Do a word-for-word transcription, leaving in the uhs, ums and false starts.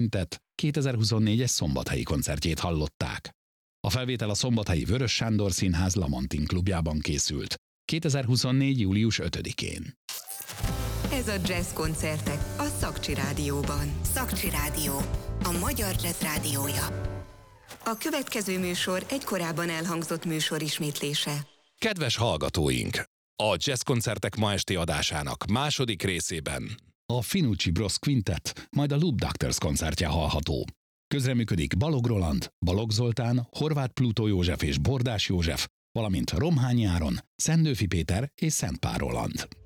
Quintet kétezer-huszonnégyes szombathelyi koncertjét hallották. A felvétel a szombathelyi Vörös Sándor Színház Lamantin klubjában készült. kétezer-huszonnégy. július ötödikén. Ez a Jazz koncertek a Szakcsi Rádióban. Szakcsi Rádió, a magyar jazz rádiója. A következő műsor egy korábban elhangzott műsor ismétlése. Kedves hallgatóink! A Jazz koncertek ma esti adásának második részében a Finucci Bros Quintet, majd a Loop Doctors koncertje hallható. Közreműködik Balog Roland, Balogh Zoltán, Horváth Plutó József és Bordás József, valamint Romhányi Áron, Szendőfi Péter és Szentpár Roland.